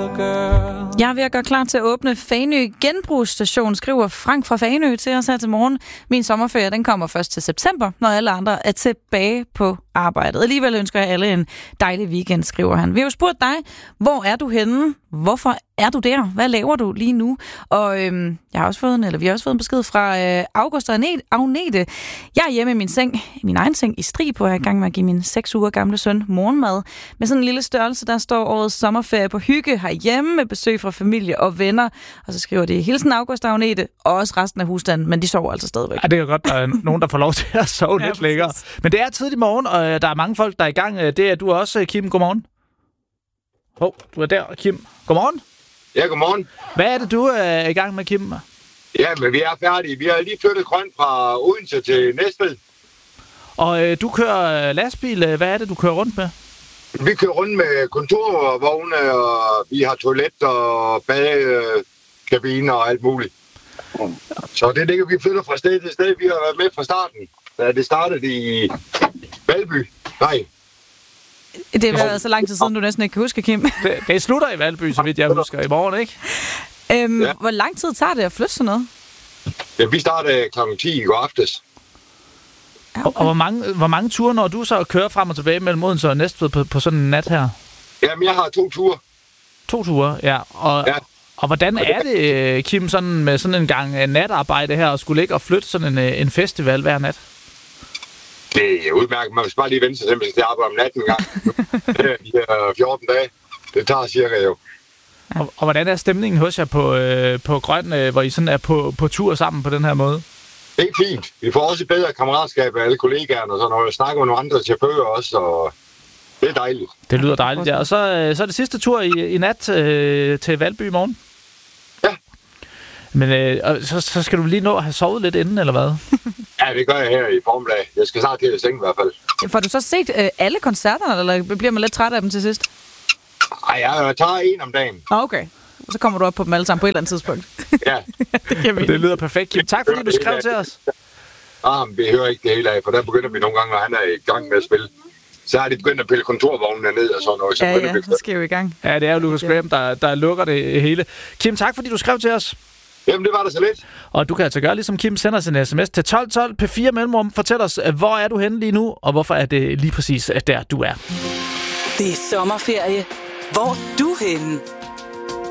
other girl. Jeg er ved at gøre klar til at åbne Fanø Genbrugsstation, skriver Frank fra Fanø til os her til morgen. Min sommerferie, den kommer først til september, når alle andre er tilbage på arbejdet. Alligevel ønsker jeg alle en dejlig weekend, skriver han. Vi har jo spurgt dig, hvor er du henne? Hvorfor er du der? Hvad laver du lige nu? Og vi har også fået en besked fra August og Agnete. Jeg er hjemme i min egen seng i Strib, og jeg er i gang med at give min 6 uger gamle søn morgenmad. Med sådan en lille størrelse, der står årets sommerferie på hygge herhjemme med besøg fra familie og venner. Og så skriver de hilsen August og Agnete, og også resten af husstanden, men de sover altså stadigvæk. Ja, det er godt, der er nogen, der får lov til at sove lidt længere. Men det er tidlig morgen, og der er mange folk, der er i gang. Det er du også, Kim. Godmorgen. Du er der, Kim. Godmorgen. Ja, godmorgen. Hvad er det, du er i gang med, Kim? Ja, men vi er færdige. Vi har lige flyttet grønt fra Odense til Næstved. Og du kører lastbil. Hvad er det, du kører rundt med? Vi kører rundt med kontorvogne, og vi har toilet og badekabiner og alt muligt. Så det er det, vi flytter fra sted til sted. Vi har været med fra starten. Da det startede i Valby. Nej. Det har været så lang tid siden, du næsten ikke kan huske, Kim. Det slutter i Valby, så vidt jeg husker, i morgen, ikke? Hvor lang tid tager det at flytte sådan noget? Ja, vi startede kl. 10 i går aftes. Ja, okay. Og hvor mange ture når du så kører frem og tilbage mellem Odense og Næstved på sådan en nat her? Jamen, jeg har 2 ture. 2 ture, ja. Og hvordan er det, Kim, sådan med sådan en gang natarbejde her, og skulle ligge og flytte sådan en festival hver nat? Det er udmærket. Man skal bare lige vente sig simpelthen til at arbejde om natten en gang. De her 14 dage. Det tager cirka jo. Og hvordan er stemningen hos jer på Grøn, hvor I sådan er på tur sammen på den her måde? Det er fint. Vi får også et bedre kammeratskab af alle kollegaerne og sådan noget. Jeg snakker med nogle andre chauffører også, og det er dejligt. Det lyder dejligt, ja. Og så er det sidste tur i nat til Valby i morgen? Ja. Men så skal du lige nå at have sovet lidt inden, eller hvad? Ja, det gør jeg her i formiddag. Jeg skal snart til at seng i hvert fald. Får du så set alle koncerterne, eller bliver man lidt træt af dem til sidst? Ej, jeg tager en om dagen. Okay. Så kommer du op på dem alle sammen på et eller andet tidspunkt. Ja. Det lyder perfekt, Kim. Tak fordi du skrev til os. Vi hører ikke det hele af, for der begynder vi nogle gange, når han er i gang med at spille. Så har de begyndt at pille kontorvognene ned og sådan noget. Så skal vi i gang. Ja, det er jo Lucas Graham, der lukker det hele. Kim, tak fordi du skrev til os. Jamen, det var da så lidt. Og du kan altså gøre ligesom Kim, sender sin sms til 1212 P4 mellemrum. Fortæl os, hvor er du henne lige nu, og hvorfor er det lige præcis der, du er. Det er sommerferie. Hvor er du henne?